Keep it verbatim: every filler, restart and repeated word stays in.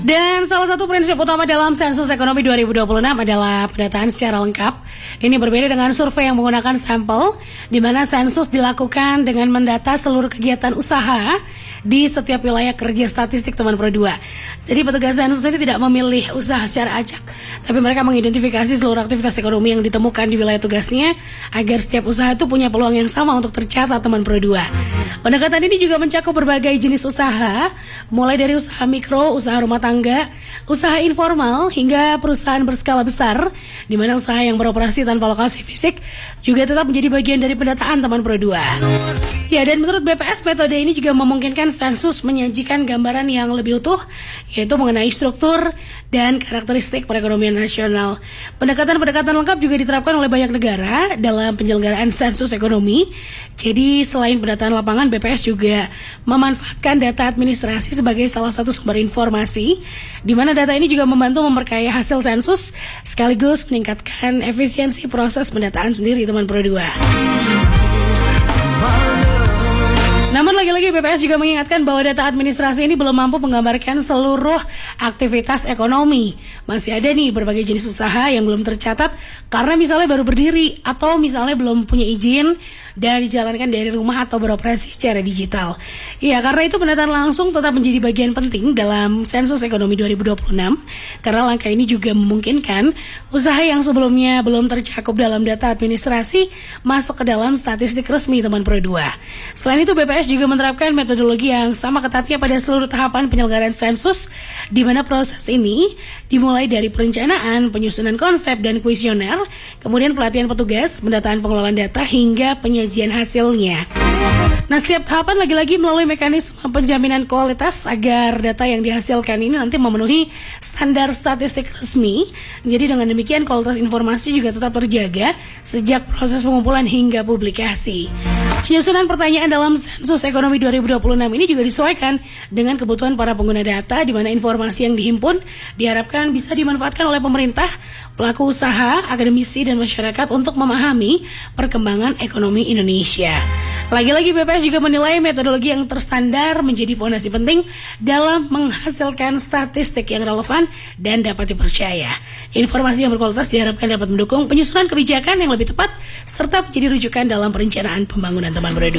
Dan salah satu prinsip utama dalam sensus ekonomi dua ribu dua puluh enam adalah pendataan secara lengkap. Ini berbeda dengan survei yang menggunakan sampel, di mana sensus dilakukan dengan mendata seluruh kegiatan usaha di setiap wilayah kerja statistik teman Pro dua. Jadi petugas sensus ini tidak memilih usaha secara acak, tapi mereka mengidentifikasi seluruh aktivitas ekonomi yang ditemukan di wilayah tugasnya agar setiap usaha itu punya peluang yang sama untuk tercatat teman Pro dua. Pendekatan ini juga mencakup berbagai jenis usaha, mulai dari usaha mikro, usaha rumah tangga, usaha informal, hingga perusahaan berskala besar, di mana usaha yang beroperasi tanpa lokasi fisik juga tetap menjadi bagian dari pendataan teman Pro dua. Ya, dan menurut B P S, metode ini juga memungkinkan sensus menyajikan gambaran yang lebih utuh, yaitu mengenai struktur dan karakteristik perekonomian nasional. Pendekatan-pendekatan lengkap juga diterapkan oleh banyak negara dalam penyelenggaraan sensus ekonomi. Jadi selain pendataan lapangan, B P S juga memanfaatkan data administrasi sebagai salah satu sumber informasi, di mana data ini juga membantu memperkaya hasil sensus sekaligus meningkatkan efisiensi proses pendataan sendiri teman Pro dua. Namun lagi-lagi B P S juga mengingatkan bahwa data administrasi ini belum mampu menggambarkan seluruh aktivitas ekonomi. Masih ada nih berbagai jenis usaha yang belum tercatat karena misalnya baru berdiri atau misalnya belum punya izin dan dijalankan dari rumah atau beroperasi secara digital. Ya, karena itu pendataan langsung tetap menjadi bagian penting dalam sensus ekonomi dua ribu dua puluh enam, karena langkah ini juga memungkinkan usaha yang sebelumnya belum tercakup dalam data administrasi masuk ke dalam statistik resmi teman Pro dua. Selain itu, B P S juga menerapkan metodologi yang sama ketatnya pada seluruh tahapan penyelenggaraan sensus, di mana proses ini dimulai dari perencanaan, penyusunan konsep dan kuesioner, kemudian pelatihan petugas, pendataan pengelolaan data, hingga penyajian hasilnya. Nah, setiap tahapan lagi-lagi melalui mekanisme penjaminan kualitas agar data yang dihasilkan ini nanti memenuhi standar statistik resmi. Jadi dengan demikian kualitas informasi juga tetap terjaga sejak proses pengumpulan hingga publikasi. Penyusunan pertanyaan dalam sensus ekonomi dua ribu dua puluh enam ini juga disesuaikan dengan kebutuhan para pengguna data, di mana informasi yang dihimpun diharapkan bisa dimanfaatkan oleh pemerintah, pelaku usaha, akademisi, dan masyarakat untuk memahami perkembangan ekonomi Indonesia. Lagi-lagi B P S juga menilai metodologi yang terstandar menjadi fondasi penting dalam menghasilkan statistik yang relevan dan dapat dipercaya. Informasi yang berkualitas diharapkan dapat mendukung penyusunan kebijakan yang lebih tepat serta menjadi rujukan dalam perencanaan pembangunan teman Pro dua.